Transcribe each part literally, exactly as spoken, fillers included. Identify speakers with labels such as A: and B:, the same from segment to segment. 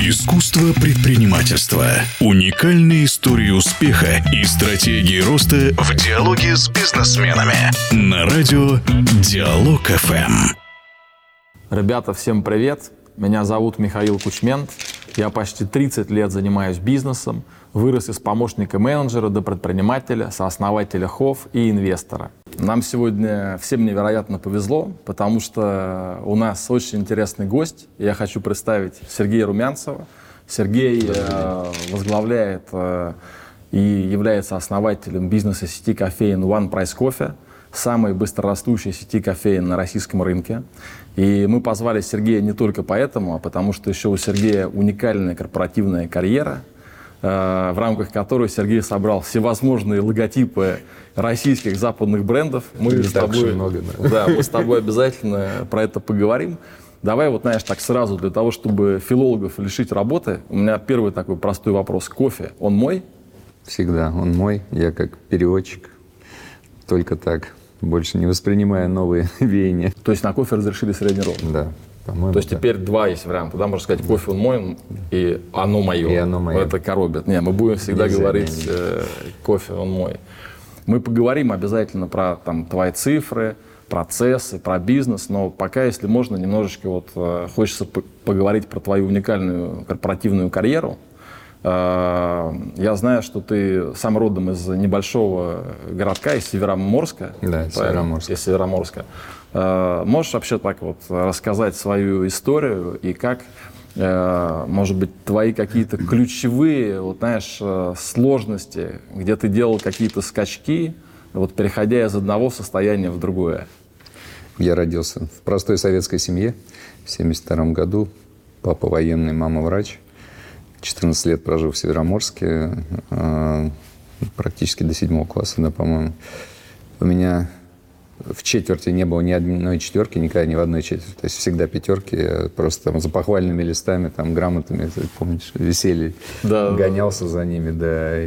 A: Искусство предпринимательства. Уникальные истории успеха и стратегии роста в диалоге с бизнесменами. На радио Диалог эф эм.
B: Ребята, всем привет. Меня зовут Михаил Кучмент. Я почти тридцать лет занимаюсь бизнесом. Вырос из помощника менеджера до предпринимателя, сооснователя ХОВ и инвестора. Нам сегодня всем невероятно повезло, потому что у нас очень интересный гость. Я хочу представить Сергея Румянцева. Сергей э, возглавляет э, и является основателем бизнеса сети кофеин One Price Coffee, самой быстрорастущей сети кофеин на российском рынке. И мы позвали Сергея не только поэтому, а потому что еще у Сергея уникальная корпоративная карьера, в рамках которой Сергей собрал всевозможные логотипы российских западных брендов. Мы с тобой, много, да. Да, мы с тобой обязательно про это поговорим. Давай вот, знаешь, так сразу, для того, чтобы филологов лишить работы, у меня первый такой простой вопрос. Кофе, он мой? Всегда он мой. Я как переводчик, только так, больше не воспринимая новые веяния. То есть на кофе разрешили средний рост? Да. По-моему, то есть да. Теперь два есть варианта. Да, можно сказать, кофе он мой, и оно мое. И оно мое. Это коробит. Не, мы будем всегда нельзя, говорить, э, кофе он мой. Мы поговорим обязательно про там, твои цифры, процессы, про бизнес, но пока, если можно, немножечко вот, э, хочется по- поговорить про твою уникальную корпоративную карьеру. Э, я знаю, что ты сам родом из небольшого городка, из Североморска. Да, из Североморска. Из Североморска. Можешь вообще так вот рассказать свою историю и как, может быть, твои какие-то ключевые, вот знаешь, сложности, где ты делал какие-то скачки, вот переходя из одного состояния в другое? Я родился в простой советской семье в семьдесят втором году. Папа военный, мама врач. четырнадцать лет прожил в Североморске, практически до седьмого класса, да, по-моему. У меня в четверти не было ни одной четверки, никогда ни в одной четверти. То есть всегда пятерки. Я просто там за похвальными листами, там, грамотами, помнишь, висели. Да, гонялся за ними, да. И,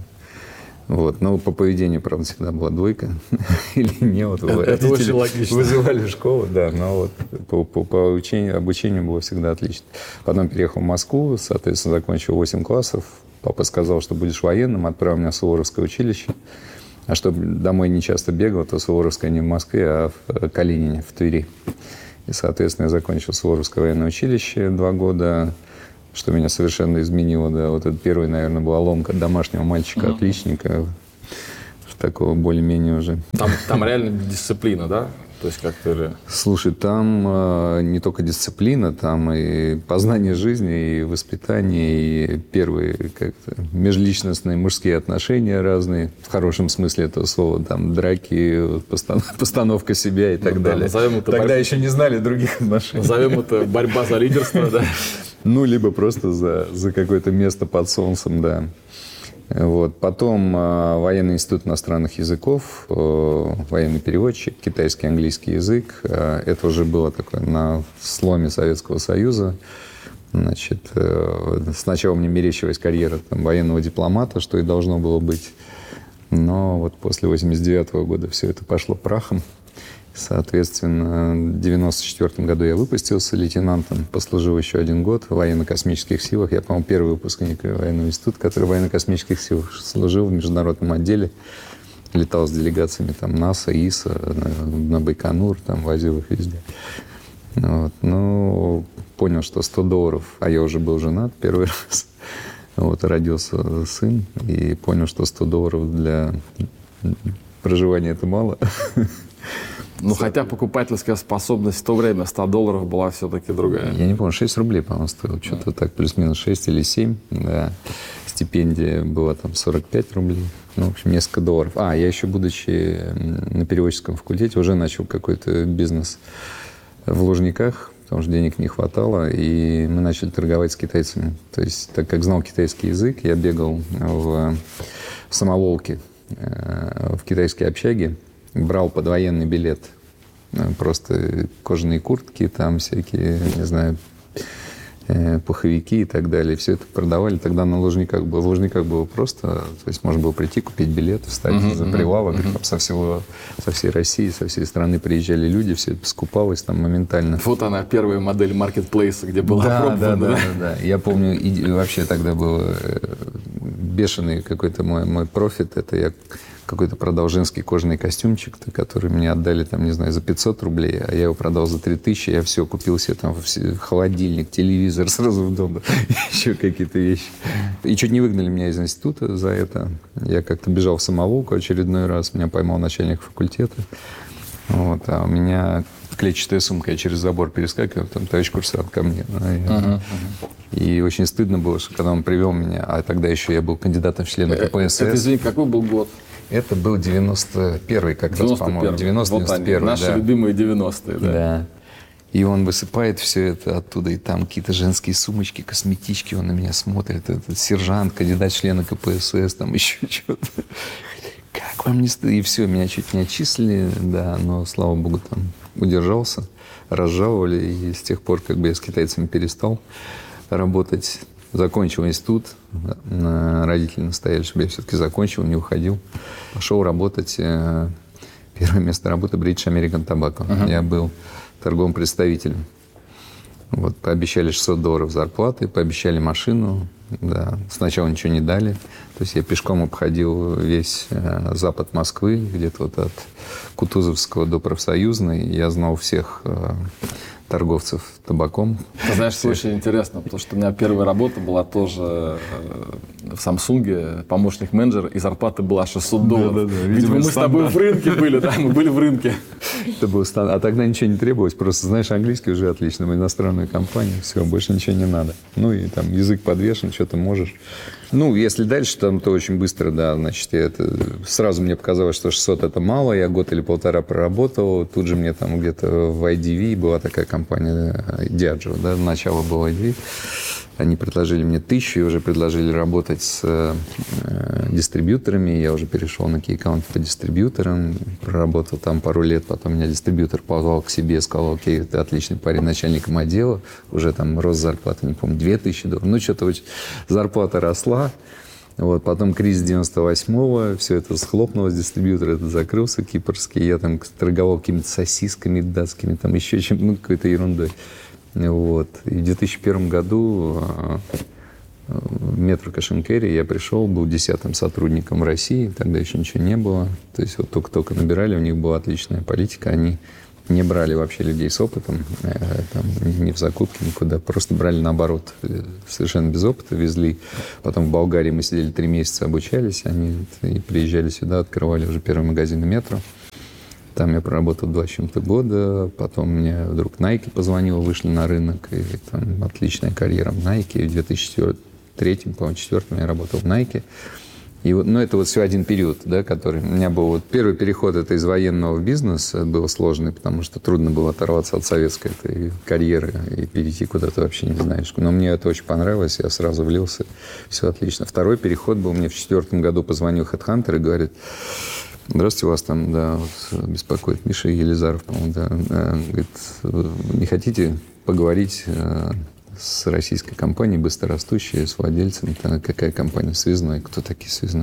B: вот. Но по поведению, правда, всегда была двойка. Или не. Вот, это, это очень логично. Вызывали в школу, да. Но вот по, по, по учению, обучению было всегда отлично. Потом переехал в Москву, соответственно, закончил восемь классов. Папа сказал, что будешь военным, отправил меня в Суворовское училище. А чтобы домой не часто бегал, то Суворовская не в Москве, а в Калинине, в Твери. И, соответственно, я закончил Суворовское военное училище два года, что меня совершенно изменило. Да. Вот это первый, наверное, была ломка домашнего мальчика-отличника, mm-hmm. такого более-менее уже. Там, там реально дисциплина, да? То есть как-то... Слушай, там э, не только дисциплина, там и познание жизни, и воспитание, и первые как-то межличностные мужские отношения разные, в хорошем смысле этого слова, там драки, постанов, постановка себя и так ну, далее. Да, это Тогда борьба... еще не знали других отношений. Назовем это борьба за лидерство, да? Ну, либо просто за, за какое-то место под солнцем, да. Вот. Потом э, военный институт иностранных языков, э, военный переводчик, китайский, английский язык. Э, это уже было такое на сломе Советского Союза. Значит, э, сначала мне мерещилась карьера там, военного дипломата, что и должно было быть. Но вот после восемьдесят девятого года все это пошло прахом. Соответственно, в девяносто четвёртом году я выпустился лейтенантом, послужил еще один год в военно-космических силах. Я, по-моему, первый выпускник военного института, который в военно-космических силах служил в международном отделе. Летал с делегациями там, НАСА, ИСА, на, на Байконур, там, возил их везде. Вот. Ну, понял, что сто долларов, а я уже был женат первый раз. Вот, родился сын, и понял, что сто долларов для проживания это мало. Ну, хотя покупательская способность в то время sto долларов была все-таки другая. Я не помню, шесть рублей, по-моему, стоило. Что-то так, плюс-минус шесть или семь. Да. Стипендия была там сорок пять рублей. Ну, в общем, несколько долларов. А, я еще, будучи на переводческом факультете, уже начал какой-то бизнес в Лужниках, потому что денег не хватало, и мы начали торговать с китайцами. То есть, так как знал китайский язык, я бегал в, в самоволке, в китайской общаге, брал подвоенный билет. Просто кожаные куртки, там всякие, не знаю, э, пуховики и так далее. Все это продавали. Тогда на Лужниках было. В Лужниках было просто, то есть можно было прийти, купить билет, встать uh-huh, за прилавок. Uh-huh. Там со, всего, со всей России, со всей страны приезжали люди, все это скупалось там моментально.
C: Вот она, первая модель маркетплейса, где была
B: да,
C: пробована.
B: Да, да, да, да. Я помню, и, вообще тогда был бешеный какой-то мой, мой профит. Это я какой-то продал женский кожаный костюмчик, который мне отдали, там, не знаю, за пятьсот рублей, а я его продал за три тысячи. Я все купил себе там холодильник, телевизор сразу в дом, еще какие-то вещи. И чуть не выгнали меня из института за это. Я как-то бежал в самоволку очередной раз, меня поймал начальник факультета. Вот, а у меня клетчатая сумка, я через забор перескакивал, там товарищ курсант ко мне. Uh-huh, uh-huh. И очень стыдно было, что когда он привел меня, а тогда еще я был кандидатом в члены ка пэ эс эс.
C: Это, извини, какой был год?
B: Это был девяносто первый как раз, по-моему. девяносто первый,
C: вот наши
B: да.
C: любимые девяностые, да.
B: Да. И он высыпает все это оттуда, и там какие-то женские сумочки, косметички, он на меня смотрит, этот сержант, кандидат в члены ка пэ эс эс, там еще что-то. Как вам не стыдно? И все, меня чуть не отчислили, да, но, слава богу, там удержался, разжаловали, и с тех пор как бы я с китайцами перестал работать. Закончил институт, родители настояли, чтобы я все-таки закончил, не уходил. Пошел работать, первое место работы British American Tobacco. Uh-huh. Я был торговым представителем. Вот, пообещали шестьсот долларов зарплаты, пообещали машину. Да. Сначала ничего не дали. То есть я пешком обходил весь э, запад Москвы, где-то вот от Кутузовского до Профсоюзной. Я знал всех э, торговцев табаком.
C: Ты знаешь, что очень интересно, потому что у меня первая работа была тоже э, в Самсунге, помощник менеджера, и зарплата была шестьсот долларов. Да, да, да. Видимо, Видимо мы стандарт. С тобой в рынке были, да, мы были в рынке.
B: Это был стандарт. А тогда ничего не требовалось, просто знаешь английский уже отлично, мы иностранную компанию, все, больше ничего не надо. Ну и там язык подвешен, что-то можешь. Ну, если дальше, там, то очень быстро, да, значит, я это... сразу мне показалось, что шестьсот это мало, я год или полтора проработал, тут же мне там где-то в ай ди ви была такая компания, Diageo, да, начало было ай ди ви, они предложили мне тысячу, и уже предложили работать с э, дистрибьюторами, я уже перешел на кей-аккаунт по дистрибьюторам, проработал там пару лет, потом меня дистрибьютор позвал к себе, сказал: окей, ты отличный парень, начальником отдела, уже там рост зарплаты, не помню, две тысячи долларов, ну, что-то очень... зарплата росла. Вот, потом кризис девяносто восьмого, все это схлопнулось, дистрибьютор этот закрылся, кипрский, я там торговал какими-то сосисками датскими, там еще чем-то, ну, какой-то ерундой. Вот. И в две тысячи первом году в Метро Кэш-энд-Кэрри я пришел, был десятым сотрудником в России, тогда еще ничего не было. То есть вот только-только набирали, у них была отличная политика, они не брали вообще людей с опытом, там, ни в закупки, никуда, просто брали наоборот, совершенно без опыта, везли. Потом в Болгарии мы сидели три месяца, обучались, они и приезжали сюда, открывали уже первый магазин Метро. Там я проработал два с чем-то года, потом мне вдруг Nike позвонил, вышли на рынок, и там отличная карьера в Nike. В две тысячи третьем, по-моему, четвёртом я работал в Nike. И вот, ну, это вот все один период, да, который... У меня был вот первый переход это из военного в бизнес, был сложный, потому что трудно было оторваться от советской этой карьеры и перейти куда-то вообще не знаешь. Но мне это очень понравилось, я сразу влился, все отлично. Второй переход был, мне в четвертом году позвонил HeadHunter и говорит: здравствуйте, вас там, да, вот, беспокоит Миша Елизаров, по-моему, да. Говорит: не хотите поговорить с российской компанией, быстрорастущей, с владельцем? Какая компания? Связной. Кто такие Связной?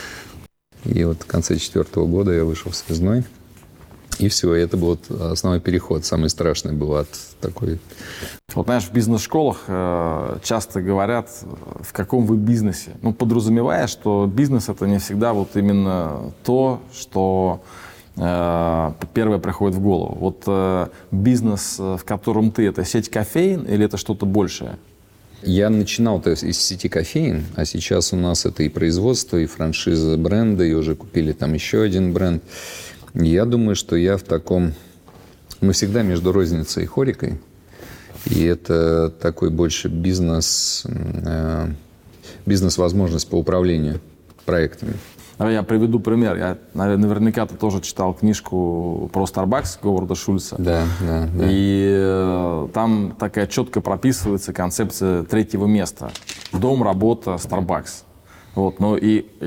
B: И вот в конце четвертого года я вышел в Связной. И все, и это был вот основной переход. Самый страшный был от такой...
C: Вот, знаешь, в бизнес-школах э, часто говорят, в каком вы бизнесе. Ну, подразумевая, что бизнес — это не всегда вот именно то, что э, первое приходит в голову. Вот э, бизнес, в котором ты, это сеть кофеин или это что-то большее?
B: Я начинал то есть, из сети кофеин, а сейчас у нас это и производство, и франшиза бренда, и уже купили там еще один бренд. Я думаю, что я в таком... Мы всегда между розницей и хорикой. И это такой больше бизнес, э, бизнес-возможность по управлению проектами.
C: Я приведу пример. Я, наверняка ты тоже читал книжку про Starbucks Говарда Шульца.
B: Да, да, да.
C: И э, там такая четко прописывается концепция третьего места. Дом, работа, Starbucks. Вот, ну и... и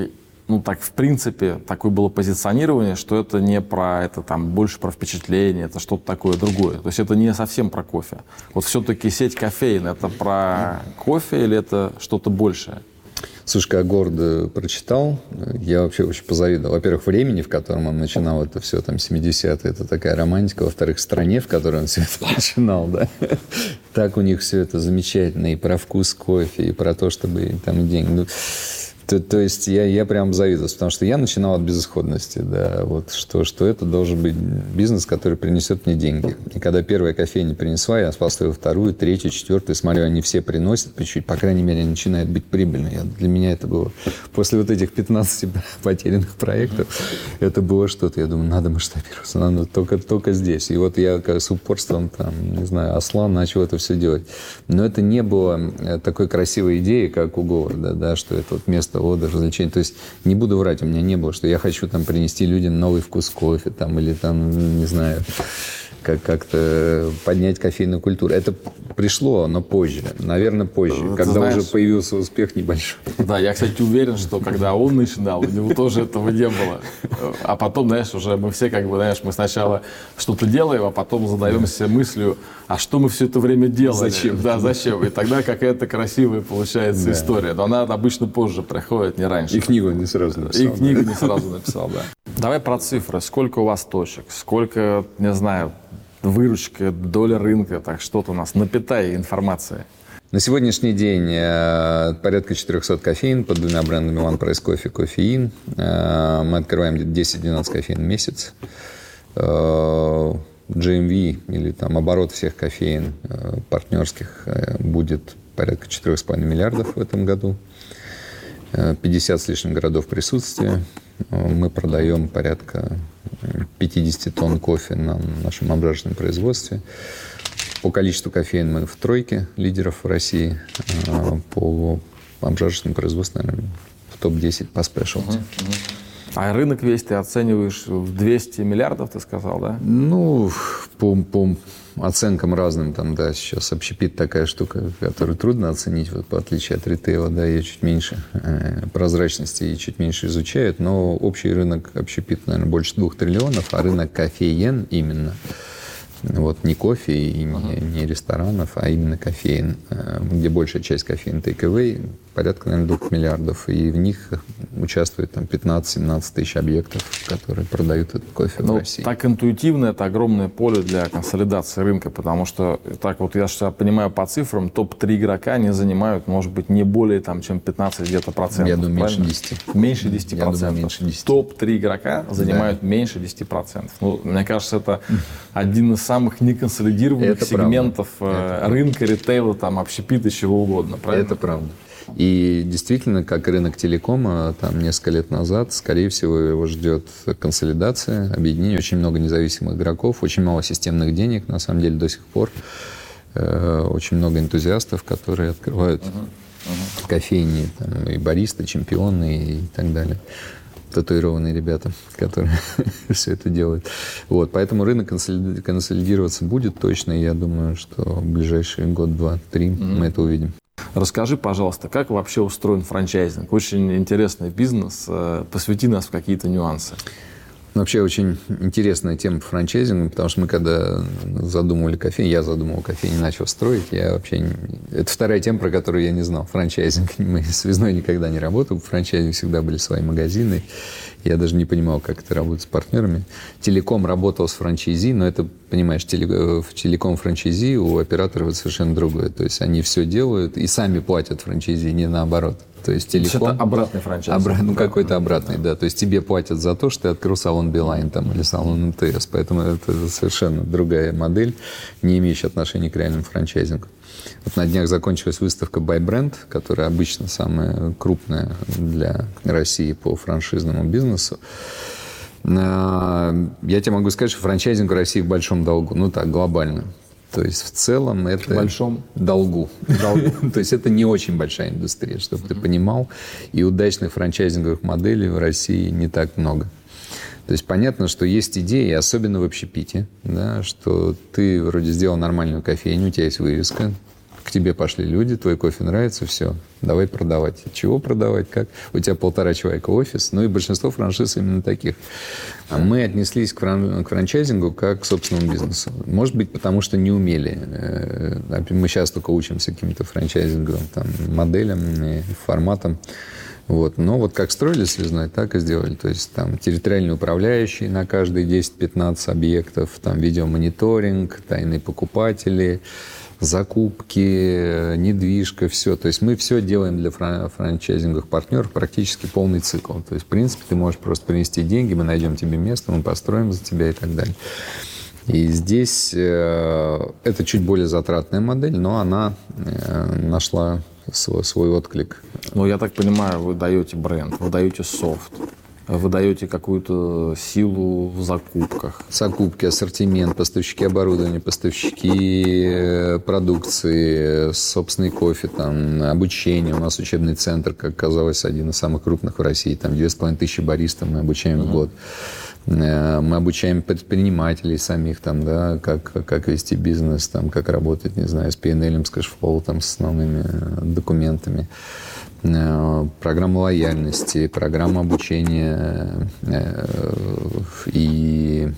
C: ну так в принципе такое было позиционирование, что это не про это там больше про впечатление, это что-то такое другое. То есть это не совсем про кофе. Вот все-таки сеть кофеин это про кофе или это что-то большее?
B: Слушай, как гордо прочитал, я вообще очень позавидовал. Во-первых, времени, в котором он начинал это все, там, семидесятые, это такая романтика. Во-вторых, стране, в которой он все это начинал, да. Так у них все это замечательно. И про вкус кофе, и про то, чтобы там деньги... Ну, то, то есть я, я прям завидовал, потому что я начинал от безысходности, да, вот что, что это должен быть бизнес, который принесет мне деньги. И когда первая кофейня принесла, я поставил вторую, третью, четвертую, смотрю, они все приносят, по чуть, по крайней мере, начинает быть прибыльно. Я, для меня это было, после вот этих пятнадцати потерянных проектов, это было что-то, я думаю, надо масштабироваться, надо только, только здесь. И вот я как с упорством, там, не знаю, осла начал это все делать. Но это не было такой красивой идеи, как у Говарда, да, что это вот место отдыха, развлечений. То есть не буду врать, у меня не было, что я хочу там принести людям новый вкус кофе там, или там, не знаю, как- как-то поднять кофейную культуру. Это пришло, но позже. Наверное, позже.
C: Ты
B: когда
C: знаешь,
B: уже появился успех небольшой.
C: Да, я, кстати, уверен, что когда он начинал, у него тоже этого не было. А потом, знаешь, уже мы все как бы, знаешь, мы сначала что-то делаем, а потом задаемся мыслью, а что мы все это время делали?
B: Зачем?
C: Да, зачем? И тогда какая-то красивая получается
B: Да.
C: история. Но она обычно позже приходит, не раньше.
B: И книгу не сразу написал.
C: И книгу не сразу написал, да. Давай про цифры. Сколько у вас точек? Сколько, не знаю, выручка, доля рынка? Так что-то у нас. Напитай информацией.
B: На сегодняшний день э, порядка четырехсот кофеин под двумя брендами One Price Coffee, Кофеин. Э, мы открываем где-то десять-двенадцать кофеин в месяц. Э, джи эм ви или там оборот всех кофеин э, партнерских э, будет порядка четырех с половиной миллиардов в этом году. Э, пятьдесят с лишним городов присутствия. Э, мы продаем порядка пятьдесят тонн кофе на нашем обжарочном производстве. По количеству кофеин мы в тройке лидеров в России. А по обжарочному производству, наверное, в топ десять по спешлти.
C: А рынок весь ты оцениваешь в двести миллиардов, ты сказал, да?
B: Ну, по, по оценкам разным, там, да, сейчас общепит такая штука, которую трудно оценить, вот, в отличие от ритейла, да, ее чуть меньше э, прозрачности и чуть меньше изучают, но общий рынок общепит, наверное, больше двух триллионов, а рынок кофеен именно, вот не кофе и не, uh-huh. не ресторанов, а именно кофеин, где большая часть кофеин take-away, порядка, наверное, двух миллиардов, и в них участвует там пятнадцать-семнадцать тысяч объектов, которые продают этот кофе
C: ну,
B: в России.
C: Так интуитивно это огромное поле для консолидации рынка, потому что, так вот я что понимаю по цифрам, топ три игрока не занимают, может быть, не более там, чем пятнадцать где-то процентов.
B: Я думаю,
C: правильно?
B: меньше десяти.
C: Меньше десяти процентов.
B: Я думаю, меньше десяти.
C: топ три игрока занимают да. меньше десяти процентов. Ну, мне кажется, это один из самых неконсолидированных
B: это
C: сегментов
B: это
C: рынка, ритейла, там, общепита, чего угодно. Правильно?
B: Это правда. И действительно, как рынок телекома, там несколько лет назад, скорее всего, его ждет консолидация, объединение, очень много независимых игроков, очень мало системных денег, на самом деле, до сих пор. Э, очень много энтузиастов, которые открывают uh-huh. Uh-huh. кофейни, там, и баристы, чемпионы и так далее. Татуированные ребята, которые все это делают. Вот, поэтому рынок консолидироваться будет точно, и я думаю, что в ближайшие год, два, три uh-huh. мы это увидим.
C: Расскажи, пожалуйста, как вообще устроен франчайзинг? Очень интересный бизнес. Посвяти нас в какие-то нюансы.
B: Вообще очень интересная тема по франчайзингу, потому что мы когда задумывали кофейню, я задумывал кофейню, начал строить, я вообще... Не... Это вторая тема, про которую я не знал. Франчайзинг. Мы связной никогда не работал, в франчайзинге всегда были свои магазины. Я даже не понимал, как это работает с партнерами. Телеком работал с франчайзи, но это, понимаешь, теле... в телеком франчайзи у операторов это совершенно другое. То есть они все делают и сами платят франчайзи, не наоборот. То есть телеком...
C: Это обратный франчайз.
B: Обра... Ну, какой-то обратный, да. То есть тебе платят за то, что ты открыл салон Билайн там, или салон эм тэ эс. Поэтому это совершенно другая модель, не имеющая отношения к реальному франчайзингу. Вот на днях закончилась выставка Buy Brand, которая обычно самая крупная для России по франшизному бизнесу. Я тебе могу сказать, что франчайзинг в России в большом долгу. Ну так, глобально. То есть в целом это...
C: В большом
B: долгу. долгу. То есть это не очень большая индустрия, чтобы mm-hmm. ты понимал. И удачных франчайзинговых моделей в России не так много. То есть понятно, что есть идеи, особенно в общепите, да, что ты вроде сделал нормальную кофейню, у тебя есть вывеска, к тебе пошли люди, твой кофе нравится, все, давай продавать. Чего продавать, как? У тебя полтора человека офис, ну и большинство франшиз именно таких. А мы отнеслись к, фран- к франчайзингу как к собственному бизнесу. Может быть, потому что не умели. Мы сейчас только учимся каким-то франчайзинговым там, моделям и форматам. Вот. Но вот как строили связной, так и сделали. То есть там территориальный управляющий на каждые десять-пятнадцать объектов, там видеомониторинг, тайные покупатели, закупки, недвижка, все. То есть мы все делаем для фран- франчайзинговых партнеров, практически полный цикл. То есть, в принципе, ты можешь просто принести деньги, мы найдем тебе место, мы построим за тебя и так далее. И здесь э, это чуть более затратная модель, но она э, нашла свой, свой отклик.
C: Ну, я так понимаю, вы даете бренд, вы даете софт, вы даете какую-то силу в закупках.
B: Закупки, ассортимент, поставщики оборудования, поставщики продукции, собственный кофе, там, обучение. У нас учебный центр, как оказалось, один из самых крупных в России. Там две с половиной тысячи баристов мы обучаем в год. Мы обучаем предпринимателей самих, там, да, как, как вести бизнес, там, как работать, не знаю, с пи эн эл, с кэшфлоу, там, с основными документами. Программа лояльности, программа обучения и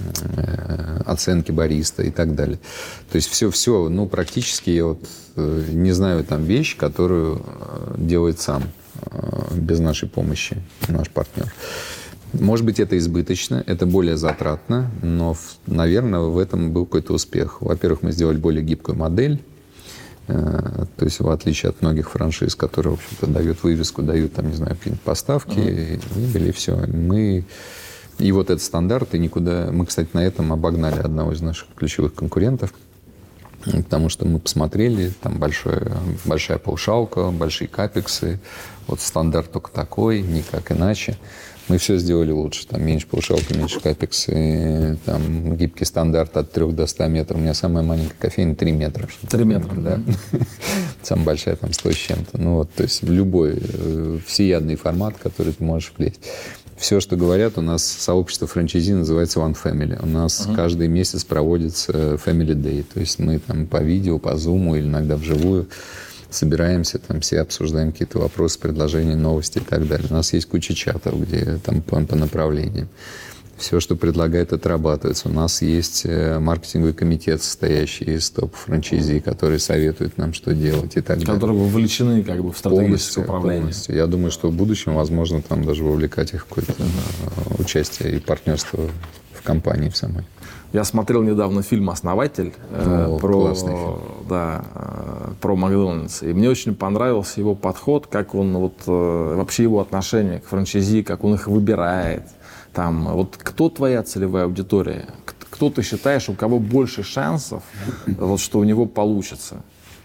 B: оценки бариста и так далее. То есть все-все, ну, практически я вот не знаю там вещь, которую делает сам без нашей помощи наш партнер. Может быть, это избыточно, это более затратно, но, наверное, в этом был какой-то успех. Во-первых, мы сделали более гибкую модель, то есть в отличие от многих франшиз, которые, в общем-то, дают вывеску, дают, там, не знаю, какие-нибудь поставки, mm-hmm. и, и все. Мы... И вот этот стандарт, и никуда... Мы, кстати, на этом обогнали одного из наших ключевых конкурентов, потому что мы посмотрели, там большое, большая паушалка, большие капексы, вот стандарт только такой, никак иначе. Мы все сделали лучше. Там меньше паушалки, меньше капексы, там гибкий стандарт от трёх до ста метров. У меня самая маленькая кофейня три метра.
C: три метра,
B: да. Самая большая там сто с чем-то. Ну вот, то есть любой всеядный формат, который ты можешь влезть. Все, что говорят, у нас сообщество франчайзи называется One Family. У нас uh-huh. каждый месяц проводится Family Day. То есть мы там по видео, по зуму или иногда вживую собираемся, там все обсуждаем какие-то вопросы, предложения, новости и так далее. У нас есть куча чатов, где там по, по направлениям. Все, что предлагает, отрабатывается. У нас есть маркетинговый комитет, состоящий из топ-франчайзи, которые советуют нам, что делать и так далее.
C: Которые вовлечены как бы в стратегическое управление.
B: Полностью. Я думаю, что в будущем, возможно, там даже вовлекать их в какое-то uh-huh. участие и партнерство в компании в самой.
C: Я смотрел недавно фильм «Основатель»
B: О,
C: э, про,
B: фильм.
C: да, э, про Макдональдс. И мне очень понравился его подход, как он, вот, э, вообще его отношение к франчайзи, как он их выбирает. Там, вот кто твоя целевая аудитория? Кто ты считаешь, у кого больше шансов, вот, что у него получится?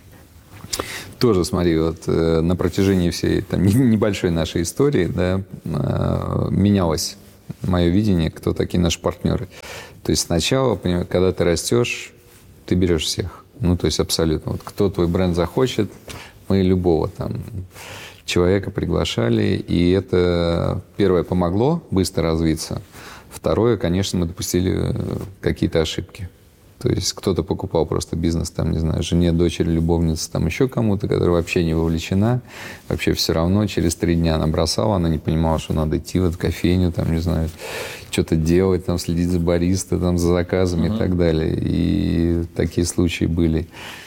B: Тоже, смотри, вот э, на протяжении всей там, небольшой нашей истории, да, э, менялось мое видение, кто такие наши партнеры. То есть сначала, понимаешь, когда ты растешь, ты берешь всех. Ну, то есть абсолютно. Вот кто твой бренд захочет, мы любого там человека приглашали. И это, первое, помогло быстро развиться. Второе, конечно, мы допустили какие-то ошибки. То есть кто-то покупал просто бизнес, там, не знаю, жене, дочери, любовнице, там еще кому-то, которая вообще не вовлечена. Вообще все равно через три дня она бросала, она не понимала, что надо идти в эту кофейню, там, не знаю, что-то делать, там, следить за бариста, там, за заказами uh-huh. и так далее. И такие случаи были.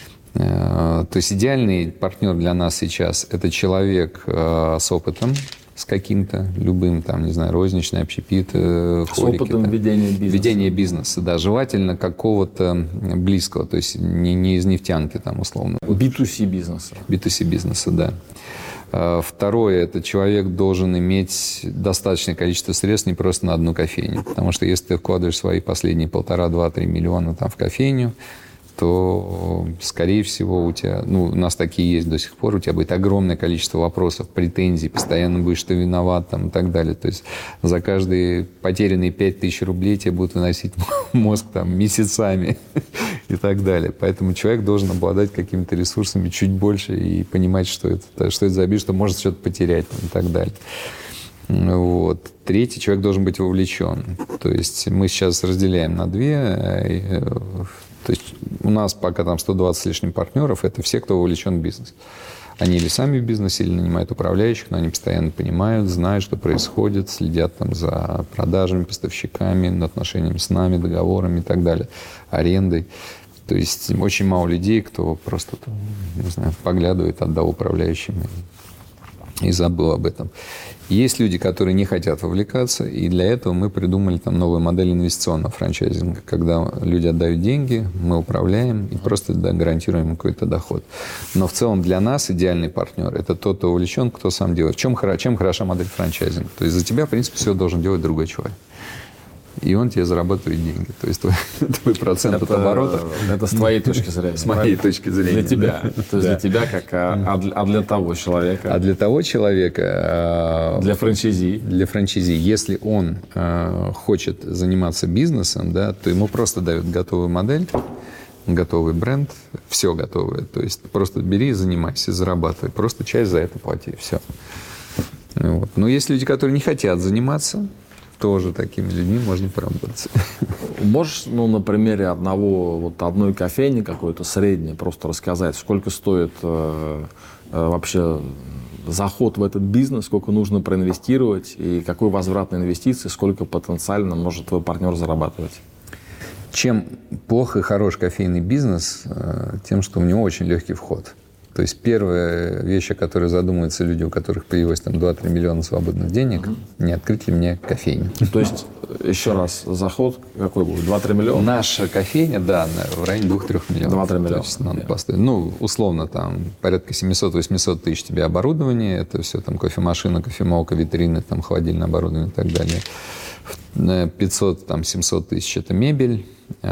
B: То есть идеальный партнер для нас сейчас – это человек с опытом, с каким-то, любым, там, не знаю, розничный, общепит, хорики.
C: С опытом там, ведения бизнеса.
B: Ведения бизнеса, да. Желательно какого-то близкого, то есть не, не из нефтянки, там, условно.
C: би ту си бизнеса.
B: би ту си бизнеса, да. Второе, это человек должен иметь достаточное количество средств не просто на одну кофейню. Потому что если ты вкладываешь свои последние полтора, два, три миллиона там в кофейню, то, скорее всего, у тебя, ну, у нас такие есть до сих пор, у тебя будет огромное количество вопросов, претензий, постоянно будешь ты виноват там, и так далее. То есть за каждые потерянные пять тысяч рублей тебе будут выносить мозг там, месяцами и так далее. Поэтому человек должен обладать какими-то ресурсами чуть больше и понимать, что это, что это за бизнес, что может что-то потерять там, и так далее. Вот. Третий, человек должен быть вовлечен. То есть мы сейчас разделяем на две То есть у нас пока там сто двадцать с лишним партнеров, это все, кто вовлечен в бизнес. Они или сами в бизнесе, или нанимают управляющих, но они постоянно понимают, знают, что происходит, следят там за продажами, поставщиками, отношениями с нами, договорами и так далее, арендой. То есть очень мало людей, кто просто, не знаю, поглядывает, отдал управляющим и, и забыл об этом. Есть люди, которые не хотят вовлекаться, и для этого мы придумали там новую модель инвестиционного франчайзинга, когда люди отдают деньги, мы управляем и просто да, гарантируем какой-то доход. Но в целом для нас идеальный партнер – это тот, кто увлечен, кто сам делает. В чем, чем хороша модель франчайзинга? То есть за тебя, в принципе, все должен делать другой человек. И он тебе зарабатывает деньги. То есть твой, твой процент
C: это,
B: от оборота.
C: Это с твоей точки зрения.
B: С моей точки зрения.
C: Для тебя.
B: Да.
C: То есть да. Для тебя как, а, а для того человека.
B: А для того человека.
C: Для франчайзи.
B: Для франчайзи. Если он э, хочет заниматься бизнесом, да, то ему просто дают готовую модель, готовый бренд, все готовое. То есть просто бери и занимайся, зарабатывай. Просто часть за это плати. Все. Вот. Но есть люди, которые не хотят заниматься, тоже такими людьми можно поработать.
C: Можешь, ну, на примере одного, вот одной кофейни какой-то средней просто рассказать, сколько стоит э, э, вообще заход в этот бизнес, сколько нужно проинвестировать и какой возврат на инвестиции, сколько потенциально может твой партнер зарабатывать?
B: Чем плох и хорош кофейный бизнес, э, тем, что у него очень легкий вход. То есть первая вещь, о которой задумываются люди, у которых появилось там два-три миллиона свободных денег, mm-hmm. не открыть ли мне кофейню.
C: То есть, еще раз, заход какой будет? два-три миллиона?
B: Наша кофейня, да, в районе двух-трёх миллионов.
C: два-три миллиона.
B: То есть, надо yeah. поставить. Ну, условно, там, порядка семьсот-восемьсот тысяч тебе оборудование, это все там кофемашина, кофемолка, витрины, там, холодильное оборудование и так далее. пятьсот-семьсот тысяч – это мебель.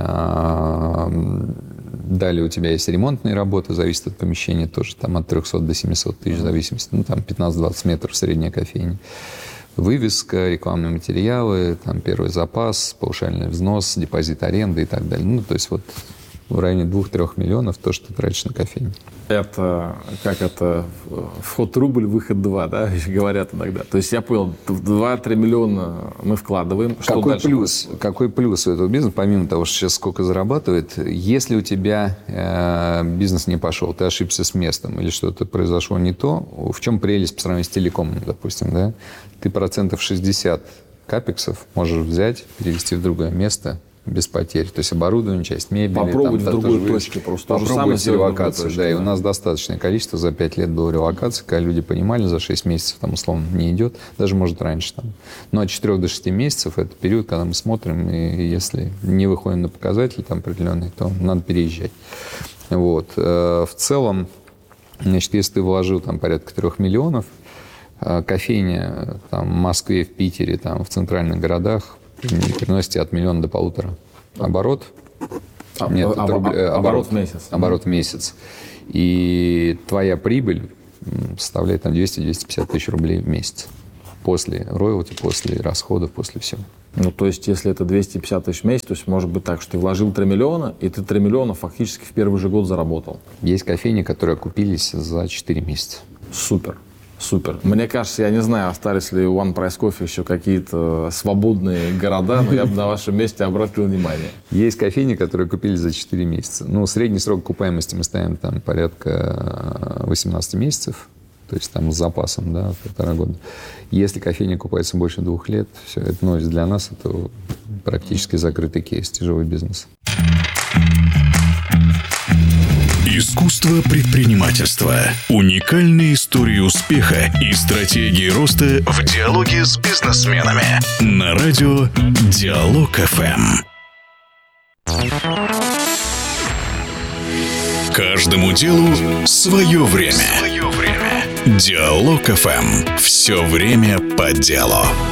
B: Далее у тебя есть ремонтные работы, зависит от помещения, тоже там от трехсот до семисот тысяч, в зависимости, ну там пятнадцать-двадцать метров средняя кофейня. Вывеска, рекламные материалы, там первый запас, паушальный взнос, депозит аренды и так далее. Ну, то есть вот в районе двух-трёх миллионов то, что ты тратишь на кофейню.
C: Это, как это, вход рубль, выход два, да, говорят иногда. То есть я понял, два-три миллиона мы вкладываем. Что
B: какой
C: дальше
B: плюс? Какой плюс у этого бизнеса, помимо того, что сейчас сколько зарабатывает, если у тебя э, бизнес не пошел, ты ошибся с местом или что-то произошло не то, в чем прелесть по сравнению с телекомом, допустим, да? Ты процентов шестьдесят капексов можешь взять, перевести в другое место без потерь. То есть оборудование, часть мебели.
C: Попробовать
B: там,
C: в другой точке просто.
B: Попробовать релокацию. Да, и у нас достаточное количество. За пять лет было релокации, когда люди понимали, за шесть месяцев там условно не идет. Даже может раньше. Там. Но от четырёх до шести месяцев это период, когда мы смотрим, и если не выходим на показатели там определенные, то надо переезжать. Вот. В целом, значит, если ты вложил там порядка трех миллионов, кофейня там, в Москве, в Питере, там, в центральных городах приносите от миллиона до полутора. Оборот?
C: А,
B: Нет,
C: а,
B: это рубль,
C: а, оборот в месяц.
B: Оборот в месяц. И твоя прибыль составляет там двести-двести пятьдесят тысяч рублей в месяц. После роялти, после расходов, после всего.
C: Ну, то есть, если это двести пятьдесят тысяч в месяц, то есть, может быть так, что ты вложил три миллиона, и ты три миллиона фактически в первый же год заработал.
B: Есть кофейни, которые окупились за четыре месяца.
C: Супер. Супер. Мне кажется, я не знаю, остались ли у One Price Coffee еще какие-то свободные города, но я бы на вашем месте обратил внимание.
B: Есть кофейни, которые купили за четыре месяца. Ну, средний срок окупаемости мы ставим там порядка восемнадцать месяцев, то есть там с запасом, да, полтора года. Если кофейня окупается больше двух лет, все это, ну, для нас это практически закрытый кейс, тяжелый бизнес.
A: Искусство предпринимательства. Уникальные истории успеха и стратегии роста в диалоге с бизнесменами. На радио Диалог эф эм. Каждому делу свое время. Свое время. Диалог эф эм. Все время по делу.